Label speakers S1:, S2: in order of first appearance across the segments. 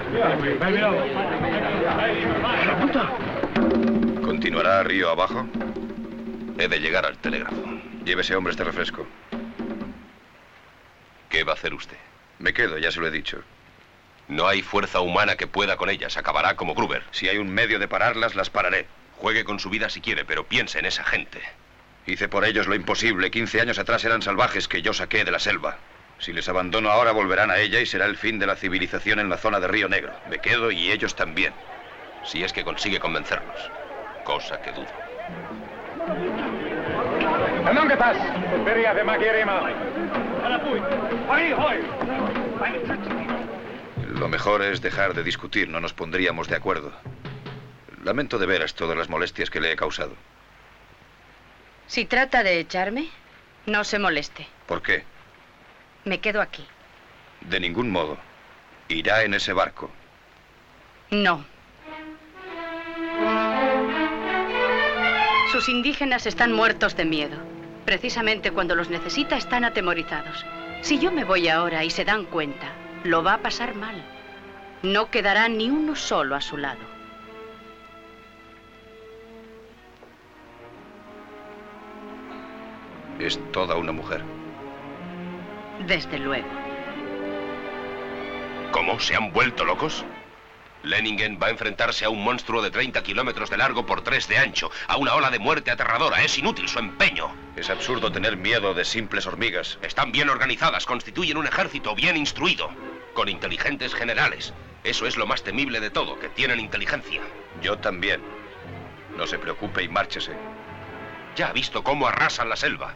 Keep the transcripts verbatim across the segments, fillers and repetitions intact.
S1: ¿Continuará río abajo?
S2: He de llegar al telégrafo.
S1: Llévese hombres de refresco.
S2: ¿Qué va a hacer usted?
S1: Me quedo, ya se lo he dicho.
S2: No hay fuerza humana que pueda con ellas. Acabará como Gruber.
S1: Si hay un medio de pararlas, las pararé.
S2: Juegue con su vida si quiere, pero piense en esa gente.
S1: Hice por ellos lo imposible. Quince años atrás eran salvajes que yo saqué de la selva. Si les abandono ahora, volverán a ella y será el fin de la civilización en la zona de Río Negro. Me quedo y ellos también.
S2: Si es que consigue convencerlos. Cosa que dudo.
S1: Lo mejor es dejar de discutir, no nos pondríamos de acuerdo. Lamento de veras todas las molestias que le he causado.
S3: Si trata de echarme, no se moleste.
S1: ¿Por qué?
S3: Me quedo aquí.
S1: De ningún modo. Irá en ese barco.
S3: No. Sus indígenas están muertos de miedo. Precisamente cuando los necesita están atemorizados. Si yo me voy ahora y se dan cuenta, lo va a pasar mal. No quedará ni uno solo a su lado.
S1: Es toda una mujer.
S3: Desde luego.
S2: ¿Cómo? ¿Se han vuelto locos? Leningen va a enfrentarse a un monstruo de treinta kilómetros de largo por tres de ancho, a una ola de muerte aterradora. Es inútil su empeño.
S1: Es absurdo tener miedo de simples hormigas.
S2: Están bien organizadas, constituyen un ejército bien instruido, con inteligentes generales. Eso es lo más temible de todo, que tienen inteligencia.
S1: Yo también. No se preocupe y márchese.
S2: Ya ha visto cómo arrasan la selva.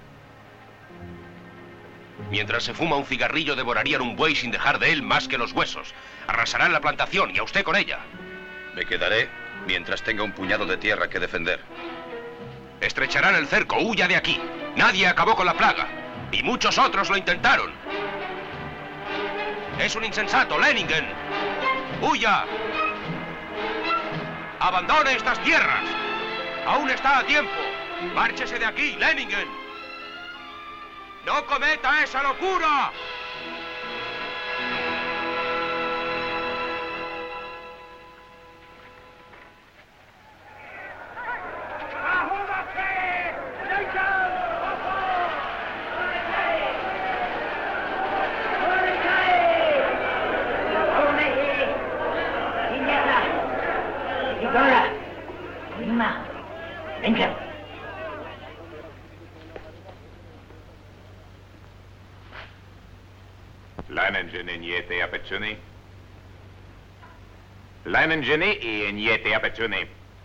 S2: Mientras se fuma un cigarrillo, devorarían un buey sin dejar de él más que los huesos. Arrasarán la plantación y a usted con ella.
S1: Me quedaré mientras tenga un puñado de tierra que defender.
S2: Estrecharán el cerco, huya de aquí. Nadie acabó con la plaga. Y muchos otros lo intentaron. Es un insensato, Leningen. ¡Huya! ¡Abandone estas tierras! ¡Aún está a tiempo! ¡Márchese de aquí, Leningen! ¡No cometa esa locura!
S4: Leinengeni niete apetsuni. Leinengeni y niete apetsuni.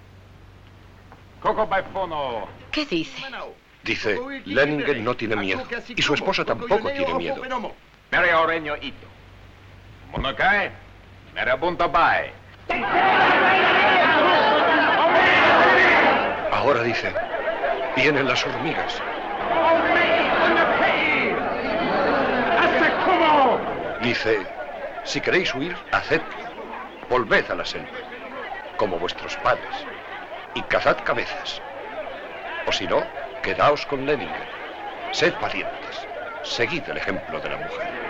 S4: Coco Baifono.
S3: ¿Qué dice?
S5: Dice, Leningen no tiene miedo. Y su esposa tampoco tiene miedo.
S4: Mere oreño ito. Monokai. Mere buntabai.
S5: Ahora dice, vienen las hormigas. Dice, si queréis huir, hacedlo. Volved a la selva, como vuestros padres, y cazad cabezas. O si no, quedaos con Leningen. Sed valientes. Seguid el ejemplo de la mujer.